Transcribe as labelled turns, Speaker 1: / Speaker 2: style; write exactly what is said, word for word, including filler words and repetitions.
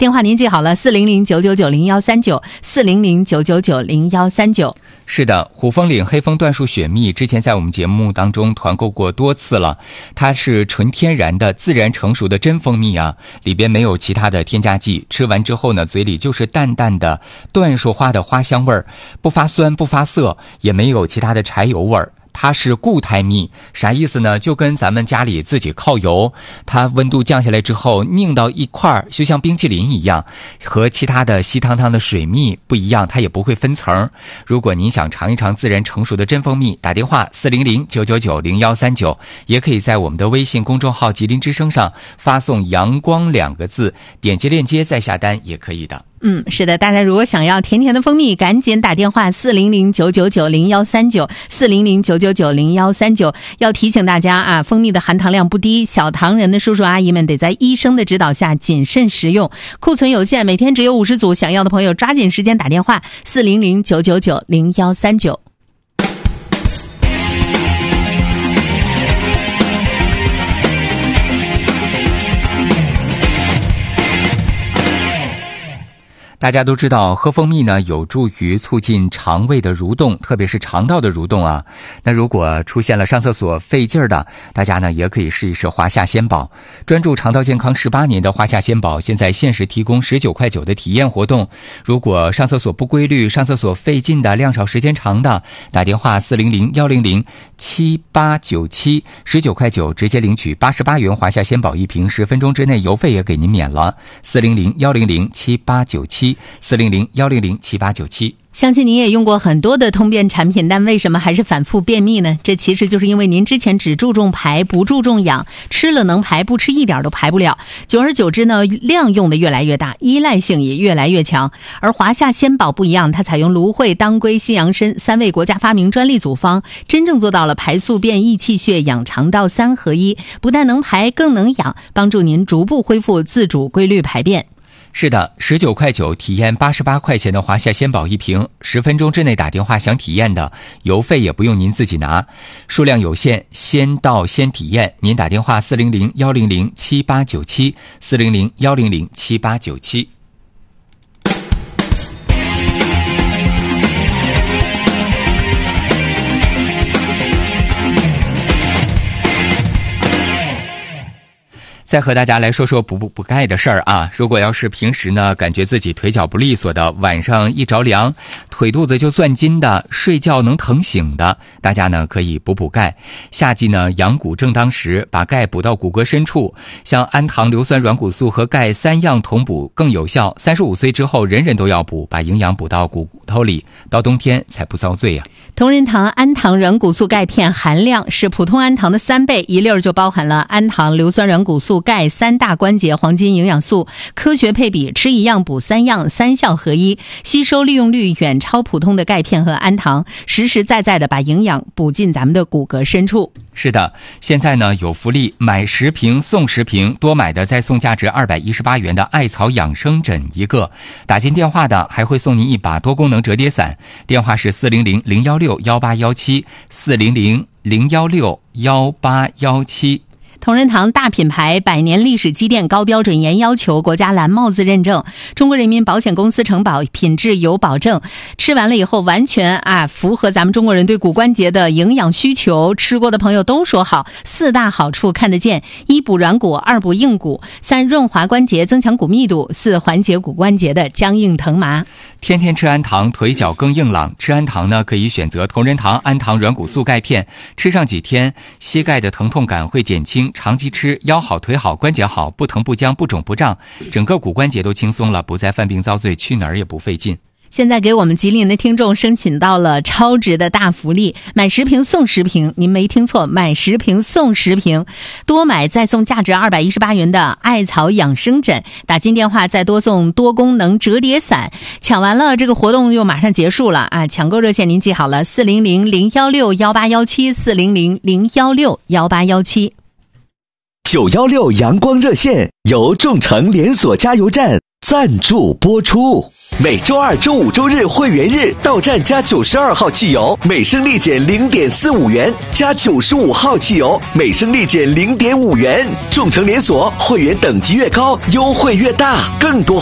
Speaker 1: 电话您记好了，四零零九九九零幺三九，四零零九九九零幺三九。
Speaker 2: 是的，虎风岭黑蜂椴树雪蜜之前在我们节目当中团购过多次了，它是纯天然的自然成熟的真蜂蜜啊，里边没有其他的添加剂，吃完之后呢，嘴里就是淡淡的椴树花的花香味儿，不发酸不发涩，也没有其他的柴油味儿。它是固态蜜，啥意思呢？就跟咱们家里自己烤油，它温度降下来之后拧到一块儿，就像冰淇淋一样，和其他的稀汤汤的水蜜不一样，它也不会分层。如果您想尝一尝自然成熟的真蜂蜜，打电话四零零九九九零幺三九，也可以在我们的微信公众号吉林之声上发送阳光两个字，点击链接再下单也可以的。
Speaker 1: 嗯，是的，大家如果想要甜甜的蜂蜜，赶紧打电话四零零九九九零幺三九，四零零九九九零幺三九。要提醒大家啊，蜂蜜的含糖量不低，小糖人的叔叔阿姨们得在医生的指导下谨慎食用，库存有限，每天只有五十组，想要的朋友抓紧时间打电话四零零九九九零幺三九。
Speaker 2: 大家都知道喝蜂蜜呢有助于促进肠胃的蠕动，特别是肠道的蠕动啊。那如果出现了上厕所费劲儿的，大家呢也可以试一试华夏鲜宝。专注肠道健康十八年的华夏鲜宝现在限时提供十九块九的体验活动。如果上厕所不规律，上厕所费劲的，量少时间长的，打电话四零零幺零零七八九七，十九块九直接领取八十八元华夏鲜宝一瓶，十分钟之内邮费也给您免了。四零零幺零零七八九七，四零零幺零零七八九七。
Speaker 1: 相信您也用过很多的通便产品，但为什么还是反复便秘呢？这其实就是因为您之前只注重排不注重养，吃了能排，不吃一点都排不了，久而久之呢，量用的越来越大，依赖性也越来越强。而华夏鲜宝不一样，它采用芦荟、当归、西洋参三味国家发明专利组方，真正做到了排宿便、益气血、养肠道三合一，不但能排更能养，帮助您逐步恢复自主规律排便。
Speaker 2: 是的，十九块九体验八十八块钱的华夏鲜宝一瓶，十分钟之内打电话想体验的，邮费也不用您自己拿，数量有限，先到先体验。您打电话四零零幺零零七八九七，四零零幺零零七八九七。再和大家来说说补补补钙的事儿啊。如果要是平时呢感觉自己腿脚不利索的，晚上一着凉腿肚子就攥筋的，睡觉能疼醒的，大家呢可以补补钙。夏季呢养骨正当时，把钙补到骨骼深处，像氨糖、硫酸软骨素和钙三样同补更有效。三十五岁之后人人都要补，把营养补到骨头里，到冬天才不遭罪啊。
Speaker 1: 同仁堂氨糖软骨素钙片含量是普通氨糖的三倍，一粒儿就包含了氨糖、硫酸软骨素、钙三大关节黄金营养素，科学配比，吃一样补三样，三效合一，吸收利用率远超普通的钙片和氨糖，实实在在的把营养补进咱们的骨骼深处。
Speaker 2: 是的，现在呢有福利，买十瓶送十瓶，多买的再送价值二百一十八元的艾草养生枕一个，打进电话的还会送您一把多功能折叠伞。电话是四零零零幺六幺八幺七，四零零零幺六幺八幺七。
Speaker 1: 同仁堂大品牌，百年历史积淀，高标准严要求，国家蓝帽子认证，中国人民保险公司承保，品质有保证。吃完了以后完全啊符合咱们中国人对骨关节的营养需求，吃过的朋友都说好。四大好处看得见：一补软骨，二补硬骨，三润滑关节，增强骨密度，四缓解骨关节的僵硬疼麻。
Speaker 2: 天天吃氨糖，腿脚更硬朗。吃氨糖呢，可以选择同仁堂氨糖软骨素钙片，吃上几天，膝盖的疼痛感会减轻。长期吃，腰好腿好关节好，不疼不僵不肿不胀，整个骨关节都轻松了，不再犯病遭罪，去哪儿也不费劲。
Speaker 1: 现在给我们吉林的听众申请到了超值的大福利，买十瓶送十瓶，您没听错，买十瓶送十瓶，多买再送价值二百一十八元的艾草养生枕，打进电话再多送多功能折叠伞。抢完了这个活动又马上结束了啊！抢购热线您记好了，四零零零幺六幺八幺七，四零零零幺六幺八幺七。
Speaker 3: 九一六阳光热线由众诚连锁加油站赞助播出。每周二、周五、周日会员日到站加九十二号汽油，每升立减零点四五元；加九十五号汽油，每升立减零点五元。众诚连锁会员等级越高，优惠越大，更多